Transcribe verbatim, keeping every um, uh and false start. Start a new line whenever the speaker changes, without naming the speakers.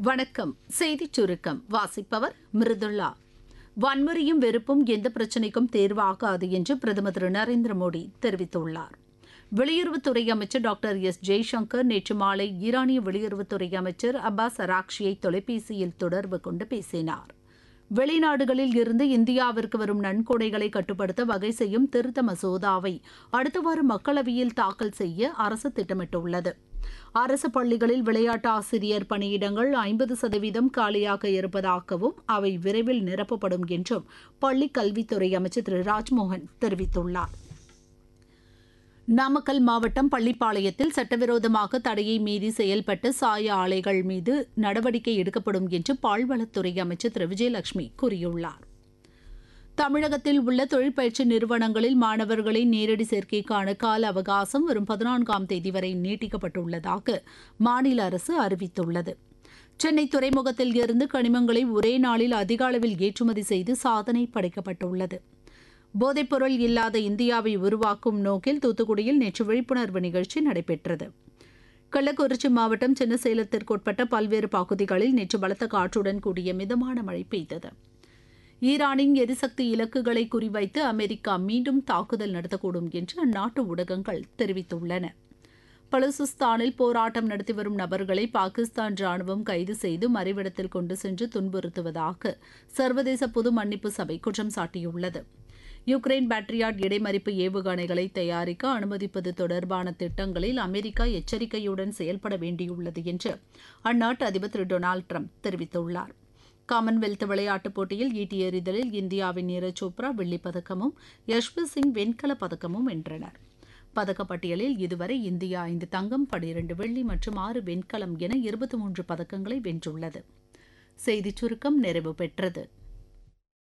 வணக்கம். செய்திச் சுருக்கம் வாசிப்பவர் மிருதுளா. வன்முறையும் வெறுப்பும் எந்த பிரச்சினைக்கும் தேர்வாகாது என்று பிரதமர் திரு நரேந்திர மோடி தெரிவித்துள்ளார். வெளியுறவுத்துறை அமைச்சர் டாக்டர் எஸ் ஜெய்சங்கர் நேற்று மாலை ஈரானிய வெளியுறவுத்துறை அமைச்சர் அப்பாஸ் அராக்ஷியை தொலைபேசியில் தொடர்பு கொண்டு பேசினார். வெளிநாடுகளில் இருந்து இந்தியாவிற்கு வரும் நன்கொடைகளை கட்டுப்படுத்த வகை செய்யும் திருத்த மசோதாவை அடுத்த வாரம் மக்களவையில் தாக்கல் செய்ய அரசு திட்டமிட்டுள்ளது. அரசு பள்ளிகளில் விளையாட்டு ஆசிரியர் பணியிடங்கள் ஐம்பது சதவீதம் காலியாக இருப்பதாகவும் அவை விரைவில் நிரப்பப்படும் என்றும் பள்ளிக் கல்வித்துறை அமைச்சர் திரு ராஜ்மோகன் தெரிவித்துள்ளார். நாமக்கல் மாவட்டம் பள்ளிப்பாளையத்தில் சட்டவிரோதமாக தடையை மீறி செயல்பட்ட சாய ஆலைகள் மீது நடவடிக்கை எடுக்கப்படும் என்று பால்வளத்துறை அமைச்சர் திரு விஜயலட்சுமி கூறியுள்ளார். தமிழகத்தில் உள்ள தொழிற்பயிற்சி நிறுவனங்களில் மாணவர்களின் நேரடி சேர்க்கைக்கான கால அவகாசம் வரும் பதினான்காம் தேதி வரை நீட்டிக்கப்பட்டுள்ளதாக மாநில அரசு அறிவித்துள்ளது. சென்னை துறைமுகத்தில் இருந்து கனிமங்களை ஒரே நாளில் அதிக அளவில் ஏற்றுமதி செய்து சாதனை படைக்கப்பட்டுள்ளது. போதைப்பொருள் இல்லாத இந்தியாவை உருவாக்கும் நோக்கில் தூத்துக்குடியில் நேற்று விழிப்புணர்வு நிகழ்ச்சி நடைபெற்றது. கள்ளக்குறிச்சி மாவட்டம் சின்னசேலத்திற்குட்பட்ட பல்வேறு பகுதிகளில் நேற்று பலத்த காற்றுடன் கூடிய மிதமான மழை பெய்தது. ஈரானின் எரிசக்தி இலக்குகளை குறிவைத்து அமெரிக்கா மீண்டும் தாக்குதல் நடத்தக்கூடும் என்று அந்நாட்டு ஊடகங்கள் தெரிவித்துள்ளன. பலுசிஸ்தானில் போராட்டம் நடத்தி வரும் நபர்களை பாகிஸ்தான் ராணுவம் கைது செய்து மறைவிடத்தில் கொண்டு சென்று துன்புறுத்துவதாக சர்வதேச பொது மன்னிப்பு சபை குற்றம் சாட்டியுள்ளது. யுக்ரைன் பேட்ரியாட் இடைமறிப்பு ஏவுகணைகளை தயாரிக்க அனுமதிப்பது தொடர்பான திட்டங்களில் அமெரிக்கா எச்சரிக்கையுடன் செயல்பட வேண்டியுள்ளது என்று அந்நாட்டு அதிபர் திரு டொனால்டு ட்ரம்ப் தெரிவித்துள்ளார். காமன்வெல்த் விளையாட்டுப் போட்டியில் ஈட்டி எறிதலில் இந்தியாவின் நீரஜ் சோப்ரா வெள்ளிப் பதக்கமும் யஷ்வீர் சிங் வெண்கலப் பதக்கமும் வென்றனர். பதக்கப்பட்டியலில் இதுவரை இந்தியா ஐந்து தங்கம், பனிரண்டு வெள்ளி மற்றும் ஆறு வெண்கலம் என இருபத்தி மூன்று பதக்கங்களை வென்றுள்ளது. செய்திச் சுருக்கம் நிறைவு பெற்றது.